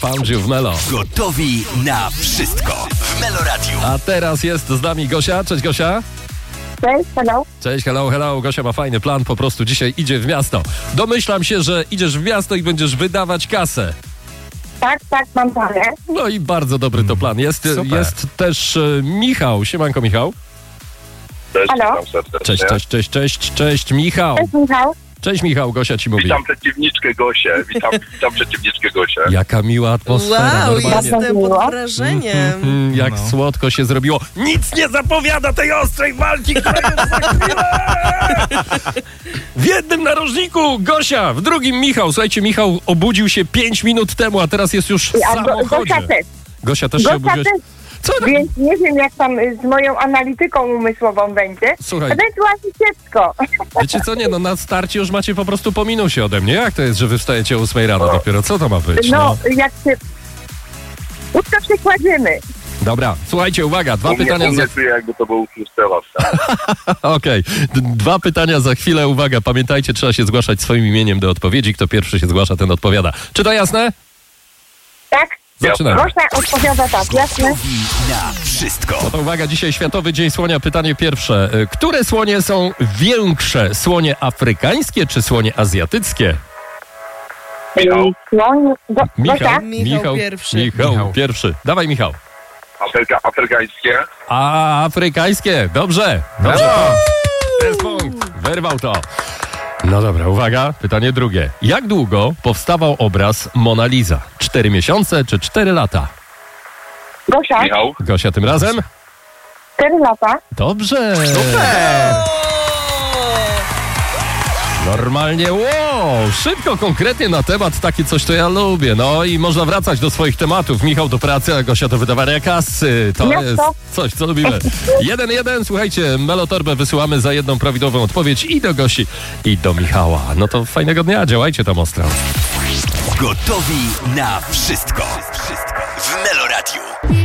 Found you w Melo. Gotowi na wszystko w Melo Radio. A teraz jest z nami Gosia. Cześć Gosia. Cześć, hello. Cześć, hello. Gosia ma fajny plan, po prostu dzisiaj idzie w miasto. Domyślam się, że idziesz w miasto i będziesz wydawać kasę. Tak, mam parę. No i bardzo dobry to plan. Jest też Michał. Siemanko, Michał. Cześć, Halo? witam serdecznie. Cześć, Michał. Cześć, Michał. Cześć, Michał, Gosia ci mówi. Witam przeciwniczkę Gosię. Witam przeciwniczkę Gosię. Jaka miła atmosfera. Wow, normalnie. jestem pod wrażeniem. Jak słodko się zrobiło. Nic nie zapowiada tej ostrej walki, która jest za chwilę! W jednym narożniku Gosia, w drugim Michał. Słuchajcie, Michał obudził się 5 minut temu, a teraz jest już w samochodzie. Gosia też. Gosia też się obudziła. Co? No, Więc nie wiem, jak tam z moją analityką umysłową będzie. Słuchaj. Ewentualnie dziecko. wiecie co, nie, no na starcie już macie po prostu po minusie ode mnie. Jak to jest, że wy wstajecie o 8 rano dopiero? Co to ma być? No, jak się... Łódko przekładziemy. Dobra, słuchajcie, uwaga, dwa pytania U mnie czuję, jakby to był Krzysztof. Okej. 2 pytania za chwilę, uwaga, pamiętajcie, trzeba się zgłaszać swoim imieniem do odpowiedzi. Kto pierwszy się zgłasza, ten odpowiada. Czy to jasne? Tak? Zaczynamy. Gosia odpowiada tak, jasne? Gotowi na wszystko. No to uwaga, dzisiaj Światowy Dzień Słonia. Pytanie pierwsze. Które słonie są większe? Słonie afrykańskie czy słonie azjatyckie? Michał. Gosia? Michał pierwszy. Michał pierwszy. Dawaj, Michał. Afrykańskie. A, afrykańskie. Dobrze. Jest punkt. Wyrwał to. No dobra, uwaga. Pytanie drugie. Jak długo powstawał obraz Mona Lisa? 4 miesiące czy 4 lata? Gosia? Michał. Gosia tym razem? 4 lata. Dobrze. Normalnie, wow, szybko, konkretnie na temat, takie coś, to ja lubię. No i można wracać do swoich tematów. Michał do pracy, a Gosia do wydawania kasy. To Miasto. jest coś, co lubimy. 1-1, słuchajcie, Melotorbę wysyłamy za jedną prawidłową odpowiedź i do Gosi, i do Michała. No to fajnego dnia, działajcie tam ostro. Gotowi na wszystko w Melo Radio.